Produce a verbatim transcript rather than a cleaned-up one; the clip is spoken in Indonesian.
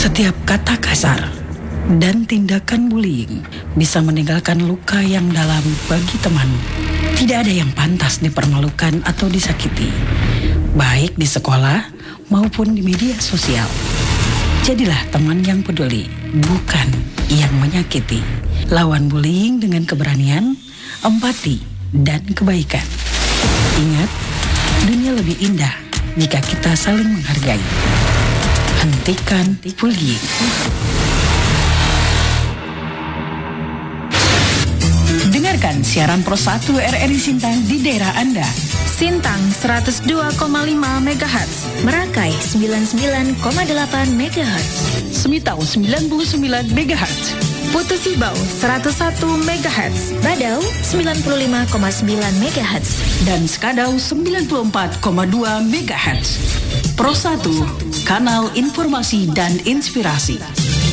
Setiap kata kasar dan tindakan bullying bisa meninggalkan luka yang dalam bagi teman. Tidak ada yang pantas dipermalukan atau disakiti, baik di sekolah maupun di media sosial. Jadilah teman yang peduli, bukan yang menyakiti. Lawan bullying dengan keberanian, empati, dan kebaikan. Ingat, dunia lebih indah jika kita saling menghargai. Hentikan bullying. Dengarkan siaran Pro satu R R I Sintang di daerah Anda. Sintang seratus dua koma lima megahertz, Merakai sembilan puluh sembilan koma delapan megahertz, Semitau sembilan puluh sembilan megahertz, Putu Sibau seratus satu megahertz, Badau sembilan puluh lima koma sembilan megahertz, dan Skadau sembilan puluh empat koma dua megahertz. Pro satu, kanal informasi dan inspirasi.